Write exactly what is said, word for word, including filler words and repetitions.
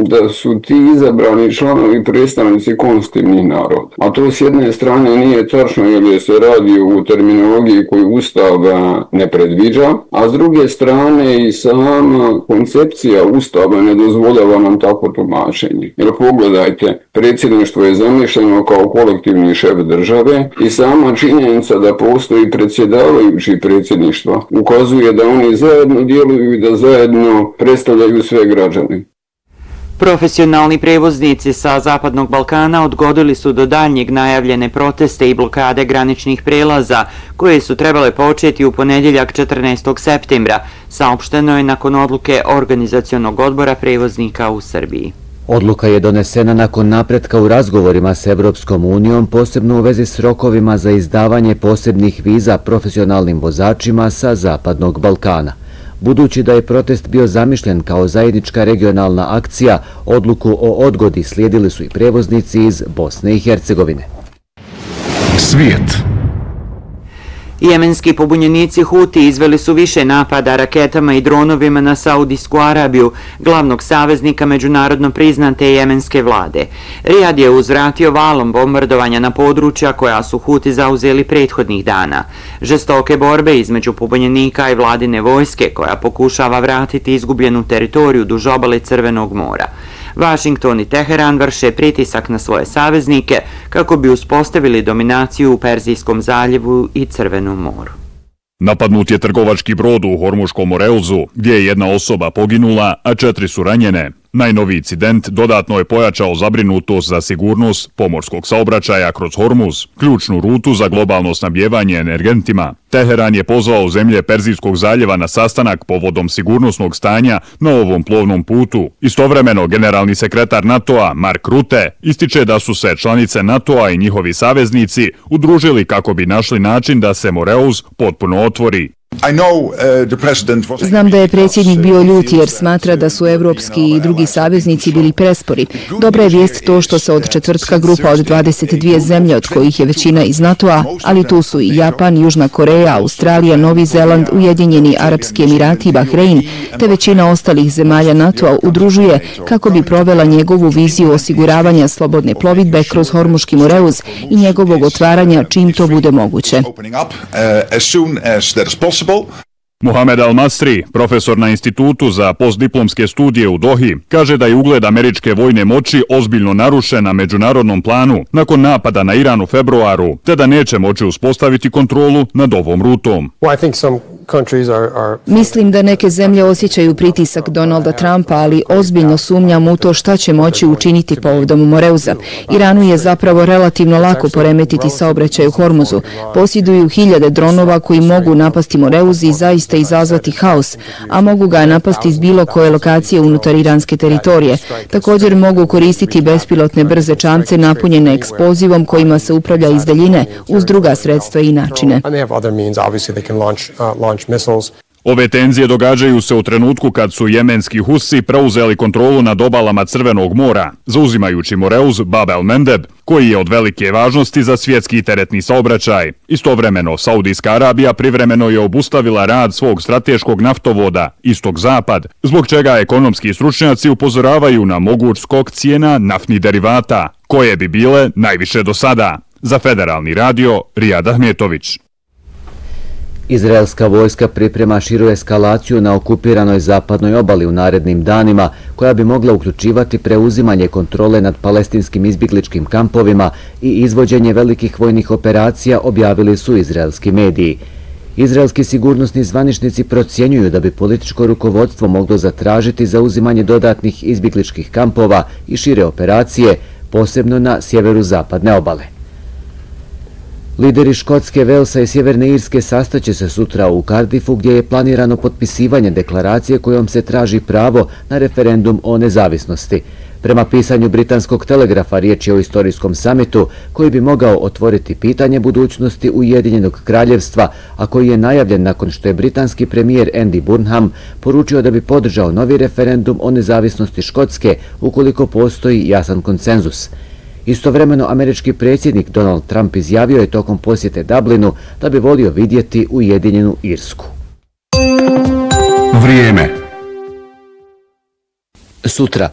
da su ti izabrani članovi predstavnici konstitutivnih naroda. A to s jedne strane nije tačno jer se radi u terminologiji koju Ustav ne predviđa, a s druge strane i sama koncepcija Ustava ne dozvoljava nam tako tumačenje. Jer pogledajte, predsjedništvo je zamišljeno kao kolektivni šef države i sama činjenica da postoji predsjedavajući predsjedništva ukazuje da oni zajedno djeluju i da zajedno predstavljaju sve građane. Profesionalni prevoznici sa Zapadnog Balkana odgodili su do daljnjeg najavljene proteste i blokade graničnih prelaza, koje su trebale početi u ponedjeljak četrnaestog septembra, saopšteno je nakon odluke Organizacionog odbora prevoznika u Srbiji. Odluka je donesena nakon napretka u razgovorima s Evropskom unijom, posebno u vezi s rokovima za izdavanje posebnih viza profesionalnim vozačima sa Zapadnog Balkana. Budući da je protest bio zamišljen kao zajednička regionalna akcija, odluku o odgodi slijedili su i prevoznici iz Bosne i Hercegovine. Svijet. Jemenski pobunjenici Huti izveli su više napada raketama i dronovima na Saudijsku Arabiju, glavnog saveznika međunarodno priznate jemenske vlade. Rijad je uzvratio valom bombardovanja na područja koja su Huti zauzeli prethodnih dana. Žestoke borbe između pobunjenika i vladine vojske koja pokušava vratiti izgubljenu teritoriju duž obale Crvenog mora. Vašington i Teheran vrše pritisak na svoje saveznike kako bi uspostavili dominaciju u Perzijskom zaljevu i Crvenom moru. Napadnut je trgovački brod u Hormuškom Moreuzu, gdje je jedna osoba poginula, a četiri su ranjene. Najnoviji incident dodatno je pojačao zabrinutost za sigurnost pomorskog saobraćaja kroz Hormuz, ključnu rutu za globalno snabdijevanje energentima. Teheran je pozvao zemlje Perzijskog zaljeva na sastanak povodom sigurnosnog stanja na ovom plovnom putu. Istovremeno, generalni sekretar NATO-a Mark Rutte ističe da su se članice NATO-a i njihovi saveznici udružili kako bi našli način da se Moreuz potpuno otvori. Znam da je predsjednik bio ljut jer smatra da su evropski i drugi saveznici bili prespori. Dobra je vijest to što se od četvrtka grupa od dvadeset dvije zemlje, od kojih je većina iz NATO-a, ali tu su i Japan, Južna Koreja, Australija, Novi Zeland, Ujedinjeni Arapski Emirati i Bahrein, te većina ostalih zemalja NATO-a udružuje kako bi provela njegovu viziju osiguravanja slobodne plovidbe kroz Hormuški Moreuz i njegovog otvaranja čim to bude moguće. Mohamed Al-Masri, profesor na Institutu za postdiplomske studije u Dohi, kaže da je ugled američke vojne moći ozbiljno narušen na međunarodnom planu nakon napada na Iran u februaru, te da neće moći uspostaviti kontrolu nad ovom rutom. Mislim da neke zemlje osjećaju pritisak Donalda Trumpa, ali ozbiljno sumnjam u to šta će moći učiniti povodom Moreuza. Iranu je zapravo relativno lako poremetiti saobraćaj u Hormuzu. Posjeduju hiljade dronova koji mogu napasti Moreuz i zaista izazvati haos, a mogu ga napasti iz bilo koje lokacije unutar iranske teritorije. Također mogu koristiti bespilotne brze čamce napunjene eksplozivom kojima se upravlja iz daljine uz druga sredstva i načine. Ove tenzije događaju se u trenutku kad su jemenski Husi preuzeli kontrolu nad obalama Crvenog mora, zauzimajući Moreuz Bab el-Mendeb, koji je od velike važnosti za svjetski teretni saobraćaj. Istovremeno, Saudijska Arabija privremeno je obustavila rad svog strateškog naftovoda, Istok-Zapad, zbog čega ekonomski stručnjaci upozoravaju na moguć skok cijena naftnih derivata, koje bi bile najviše do sada. Za Federalni radio, Rijad Ahmetović. Izraelska vojska priprema širu eskalaciju na okupiranoj zapadnoj obali u narednim danima, koja bi mogla uključivati preuzimanje kontrole nad palestinskim izbjegličkim kampovima i izvođenje velikih vojnih operacija, objavili su izraelski mediji. Izraelski sigurnosni zvaničnici procjenjuju da bi političko rukovodstvo moglo zatražiti zauzimanje dodatnih izbjegličkih kampova i šire operacije, posebno na sjeveru zapadne obale. Lideri Škotske, Velsa i Sjeverne Irske sastaće se sutra u Cardiffu, gdje je planirano potpisivanje deklaracije kojom se traži pravo na referendum o nezavisnosti. Prema pisanju britanskog Telegrafa, riječ je o istorijskom samitu koji bi mogao otvoriti pitanje budućnosti Ujedinjenog kraljevstva, a koji je najavljen nakon što je britanski premijer Andy Burnham poručio da bi podržao novi referendum o nezavisnosti Škotske ukoliko postoji jasan konsenzus. Istovremeno, američki predsjednik Donald Trump izjavio je tokom posjete Dublinu da bi volio vidjeti Ujedinjenu Irsku. Vrijeme. Sutra,